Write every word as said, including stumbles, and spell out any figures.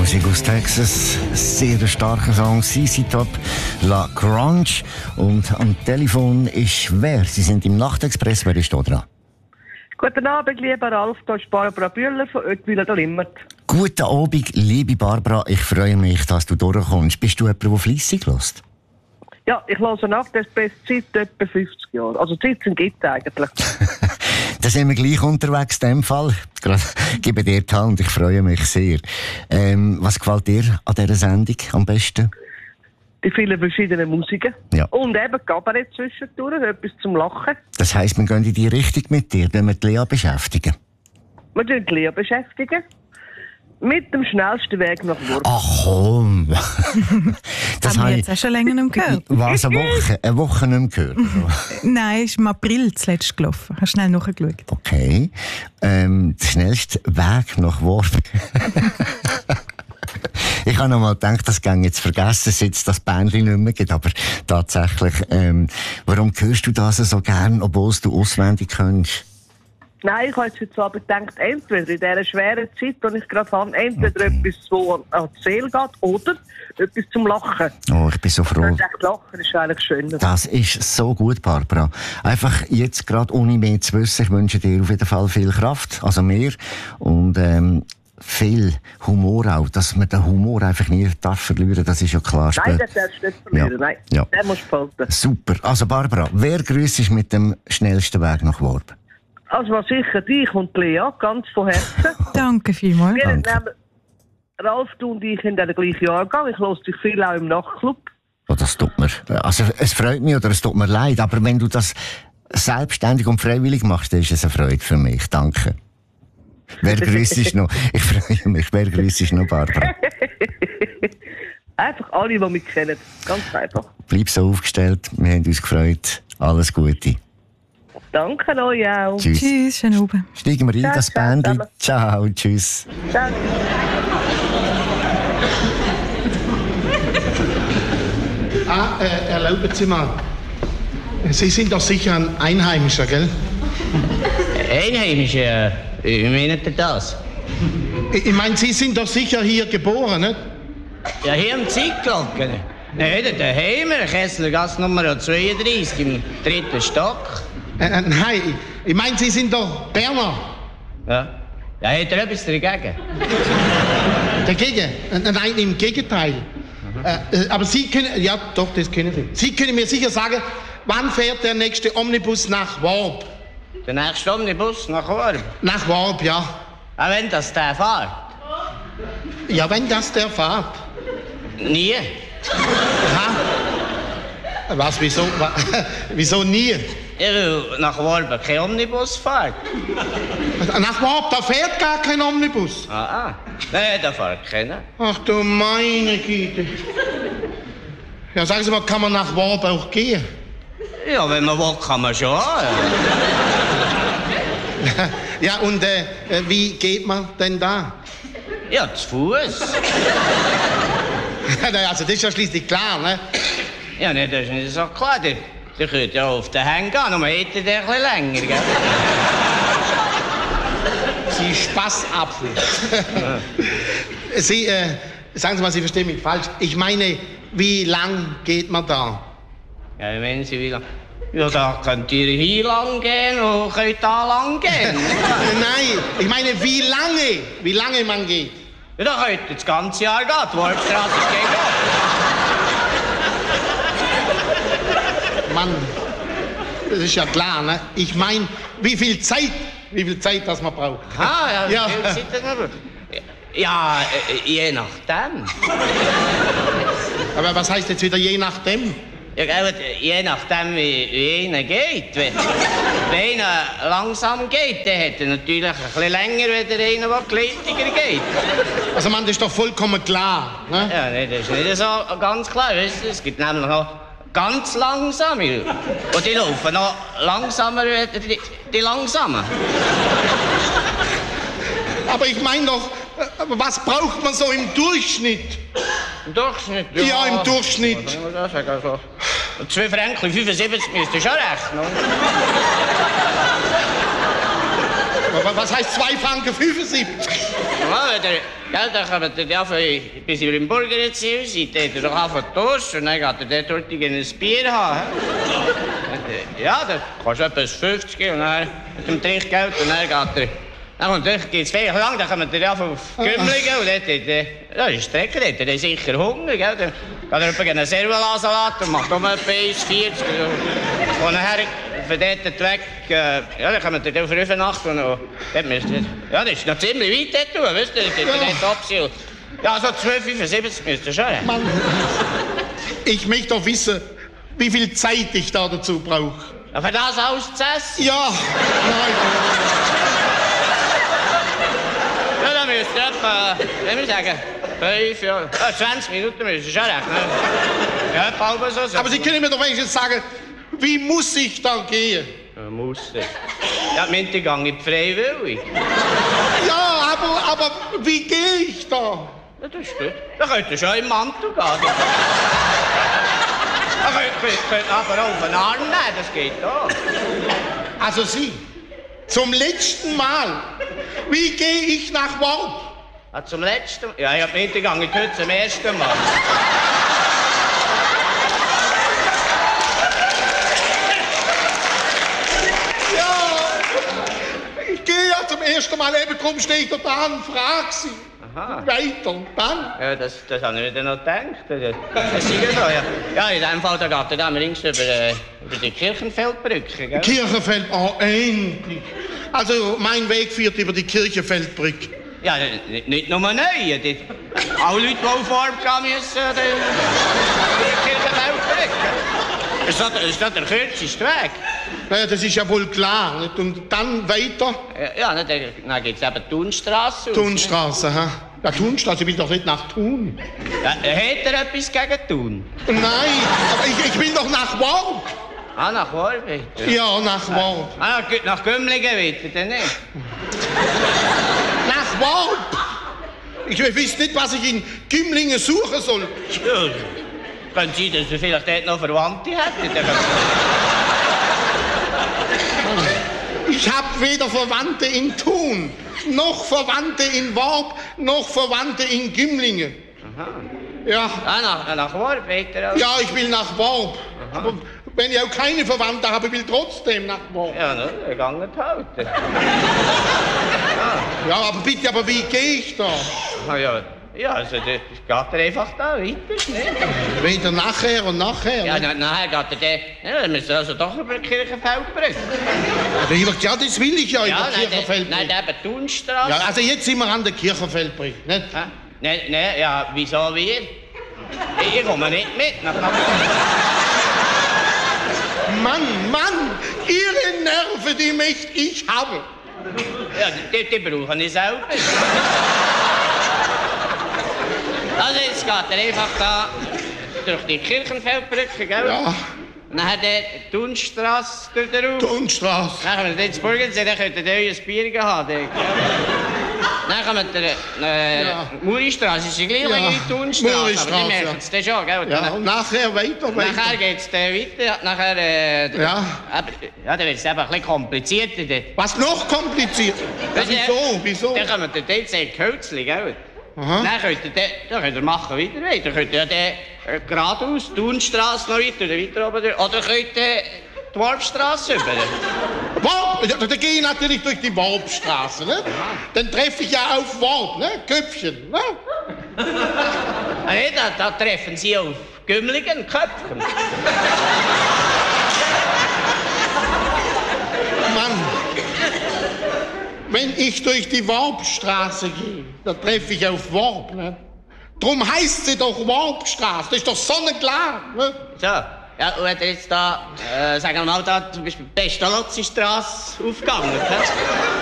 Musik aus Texas, sehr starker Song, C C Top, La Grange. Und am Telefon ist wer? Sie sind im Nachtexpress, wer ist da dran? Guten Abend, lieber Ralf, hier ist Barbara Bühler von Oetwiler der Limmert. Guten Abend, liebe Barbara, ich freue mich, dass du durchkommst. Bist du jemand, der fleissig hört? Ja, ich höre Nachtexpress seit etwa fünfzig Jahren. Also siebzehn gibt es eigentlich. Da sind wir gleich unterwegs in dem Fall. Gerade gebe dir die Hand, ich freue mich sehr. Ähm, was gefällt dir an dieser Sendung am besten? Die vielen verschiedenen Musiken. Ja. Und eben Kabarett zwischendurch, etwas zum Lachen. Das heisst, wir gehen in die Richtung mit dir, wenn wir die Lea beschäftigen. Wir beschäftigen die Lea beschäftigen. Mit dem schnellsten Weg nach Wurm. Ach komm! Das haben wir jetzt auch schon länger nicht mehr gehört. Was, eine Woche? Eine Woche nicht mehr gehört? Nein, ist im April zuletzt gelaufen. Hast du schnell nachgeschaut? Okay. Ähm, der schnellste Weg nach Wurm. Ich habe noch mal gedacht, das ging jetzt vergessen, seit es das Bändchen nicht mehr gibt. Aber tatsächlich, ähm, warum hörst du das so gern, obwohl du auswendig kannst? Nein, ich habe jetzt heute Abend gedacht, entweder in dieser schweren Zeit, die ich gerade habe, entweder okay. etwas, das an die Seele geht, oder etwas zum Lachen. Oh, ich bin so froh. Ich denke, Lachen ist eigentlich schöner. Das ist so gut, Barbara. Einfach jetzt gerade ohne mehr zu wissen, ich wünsche dir auf jeden Fall viel Kraft, also mehr, und ähm, viel Humor auch, dass man den Humor einfach nie darf verlieren, das ist ja klar. Nein, das darfst du nicht verlieren, ja. nein, ja. den musst du behalten. Super. Also Barbara, wer grüßt mit dem schnellsten Weg nach Worb? Also was sicher dich und Lea, ganz von Herzen. Danke vielmals. Wir Danke. nehmen, Ralf, du und ich in den gleichen Jahrgang. Ich höre dich viel auch im Nachtclub. Oh, das tut mir, also es freut mich oder es tut mir leid, aber wenn du das selbstständig und freiwillig machst, dann ist es eine Freude für mich. Danke. Wer grüßt noch? Ich freue mich. Wer grüßt noch, Barbara? Einfach alle, die mich kennen. Ganz einfach. Bleib so aufgestellt. Wir haben uns gefreut. Alles Gute. Danke euch auch. Tschüss. Tschüss, schön oben. Steigen wir ein, Ciao, das ciao, Bändchen. zusammen. Ciao, tschüss. Ciao. Ah, äh, erlauben Sie mal. Sie sind doch sicher ein Einheimischer, gell? Einheimische? Wie meint ihr das? Ich, ich meine, Sie sind doch sicher hier geboren, nicht? Ja, hier am Zeitglocken. Nein, daheim, Kesslergasse Nummer zweiunddreißig, im dritten Stock. Äh, äh, nein, ich meine, Sie sind doch Berner. Ja. Ja, hat er etwas dagegen? Dagegen? Äh, nein, im Gegenteil. Äh, äh, aber Sie können, ja doch, das können Sie. Sie können mir sicher sagen, wann fährt der nächste Omnibus nach Worb? Der nächste Omnibus nach Worb? Nach Worb, ja. Ah, wenn das der fährt? Ja, wenn das der fährt. Nie. Aha. Was, wieso, wa, wieso nie? Ja, weil nach Worb kein Omnibus fährt. Nach Worb, da fährt gar kein Omnibus. Ah, ah. Nein, da fährt keiner. Ach du meine Güte. Ja, sagen Sie mal, kann man nach Worb auch gehen? Ja, wenn man will, kann man schon. Ja, ja und äh, wie geht man denn da? ja zu Fuß. Also das ist ja schließlich klar, ne? Ja, nee, das ist nicht so klar. Der, der könnte ja auf den Hängen gehen, aber hätte der ein bisschen länger, gell? Sie Spaßapfel. Sie, äh, sagen Sie mal, Sie verstehen mich falsch. Ich meine, wie lang geht man da? Ja, wie meinen Sie, wie lang? Ja, da könnt ihr hier lang gehen und könnt da lang gehen. Nein, ich meine, wie lange, wie lange man geht. Ja, da könnt ihr das ganze Jahr gehen. Die Worpstraße ist gegen Mann, das ist ja klar, ne? Ich meine, wie viel Zeit, wie viel Zeit das man braucht. Ah, ja, Ja. wie viel Zeit das man braucht? Ja, äh, je nachdem. Aber was heißt jetzt wieder je nachdem? Ja, gell, je nachdem, wie, wie einer geht. Wenn, wenn einer langsam geht, dann hat er natürlich ein bisschen länger, als einer, der geleitiger geht. Also man, das ist doch vollkommen klar, ne? Ja, nee, das ist nicht so ganz klar. Weißt du? Es gibt nämlich noch ganz langsame. Und die laufen noch langsamer als die, die langsamen. Aber ich meine doch, äh, was braucht man so im Durchschnitt? Im Durchschnitt? Ja, im Durchschnitt. Was soll man da sagen? Also, zwei Franken fünfundsiebzig müsst ihr schon rechnen. Was heißt zwei Franken fünfundsiebzig? normal, wenn ihr, gell, dann kommt ihr ja, bis ihr im Burgerziel seid, dann habt ihr doch anfangen zu duschen und dann geht ihr dort ein Bier haben. Ja, dann kostet etwas fünfzig und dann mit dem Trinkgeld und dann geht er. Dann kommt er, geht's viel lang, dann kommt er auf Gümligen und dort, dort, ja, ist Strecke, dort, der ist sicher Hunger, gell. Dann geht er einen Servola-Salat und macht um etwa eins vierzig. Und nachher, von dort weg, äh, ja, dann kommt er auf Rüfenacht und noch, dort müsst ihr, ja, das ist noch ziemlich weit dort, wisst ihr, dort, dort, dort, dort, ja, so zwölf fünfundsiebzig müsst ihr schon. Mann, ich möchte doch wissen, wie viel Zeit ich da dazu brauche. Ja, für das alles zu essen? Ja, nein. Ja, dann müsst ihr etwa, wie wir sagen, fünf, ja, ja, zwanzig Minuten müsst ihr schon rechnen. Ja, etwa halb so. so. Aber Sie können mir doch wenigstens sagen, wie muss ich da gehen? Ja, muss ich. Ja, die Minte gehe ich freiwillig. Ja, aber, aber wie gehe ich da? Ja, das ist gut. Da könnt ihr schon im Mantel gehen. Da könnt ihr könnt aber auch auf den Arm nehmen, das geht auch. Also Sie, zum letzten Mal, wie gehe ich nach Worp? Ah, zum letzten Mal? Ja, ich hab nicht gegangen, ich heute zum ersten Mal. Ja, ich gehe ja zum ersten Mal, eben drum stehe ich da dran und frage Sie. Aha. Weiter und dann? Ja, das, das habe ich mir noch gedacht. Das, das ist ja so, ja. Ja, in dem Fall, da geht er dann links über, äh, über die Kirchenfeldbrücke, gell? Kirchenfeld, oh, endlich. Also, mein Weg führt über die Kirchenfeldbrücke. Ja, nicht, nicht nur neue. Die, alle Leute, die auf Farbe gehen müssen, äh, die, die Kirchenfeldbrücke. Das ist doch, das ist doch der kürzeste Weg. Ja, das ist ja wohl klar. Nicht? Und dann weiter? Ja, ja, dann, dann geht es eben die Thunstrasse. Thunstrasse, ha? Ja, Thunstrasse, ich will doch nicht nach Thun. Ja, hat er etwas gegen Thun? Nein, aber ich, ich will doch nach Worp. Ah, nach Worp? Ja, nach Worp. Ah, nach Gümligen weiter, dann nicht? Nach Worp? Ich weiß nicht, was ich in Gümlingen suchen soll. Ja, könnte sein, dass wir vielleicht dort noch Verwandte hätten. Ich habe weder Verwandte in Thun, noch Verwandte in Worp, noch Verwandte in Gümlingen. Aha. Ja. Ah, nach, nach Worp weiter? Ja, ich will nach Worp. Aber wenn ich auch keine Verwandte habe, will ich trotzdem nach Worp. Ja, ne, wir gehen halt. Ja, aber bitte, aber wie gehe ich da? Ah, ja. Ja, also das geht er einfach da weiter, nicht? Weder nachher und nachher. Ja, ne? na, nachher geht er dann, ja, dann müssen wir also doch über die Kirchenfeldbrücke. Ja, das will ich ja, Ja, über die nein, Kirchenfeldbrücke. nein, eben Thunstrasse. Ja, also jetzt sind wir an der Kirchenfeldbrücke, nicht? Hä? Nein, nein, ja, wieso wir? Ich, ich komme nicht mit. Nach, nach Mann, Mann, Ihre Nerven, die möchte ich haben. Ja, die, die brauche ich selber. Also jetzt geht er einfach da durch die Kirchenfeldbrücke, gell? Ja, Und dann hat er die Thunstrasse durch den Raum. Thunstrasse. Dann kommen wir ins Burgensee, dann könnt ihr euer Bier haben. Dort, gell? Dann kommen wir äh, Ja. Muristrasse, ist die gleiche Ja, wie die Thunstrasse, aber die Muristrasse, merken es dann schon, gell? Und Ja, dann- und nachher weiter, Nachher weiter. geht es dann weiter, nachher... Äh, Ja. eben, ja, dann wird es eben ein bisschen komplizierter. Dort. Was noch kompliziert? Ja, wieso, wieso? Dann kommen wir dort sehr Hölzli, gell? Aha. Dann könnt ihr, dann, dann könnt ihr machen, wie ihr wollt. Dann könnt ihr ja dann, äh, geradeaus, die Thunstrasse noch weiter, oder weiter oben durch. Oder könnt ihr die Worpstrasse über. Worp, ja, da gehe ich natürlich durch die Worpstraße, ne? Dann treffe ich ja auf Worp, ne? Köpfchen, ne? Ah, nee, da, da treffen sie auf Gümligen Köpfen. Mann, wenn ich durch die Worpstraße gehe, da treffe ich auf Worp, ne? Drum heißt sie doch Worpstraße, das ist doch sonnenklar, ne? So, ja, und wenn ihr jetzt da, äh, sagen wir mal, da zum Beispiel Pestalozzi-Strasse aufgegangen,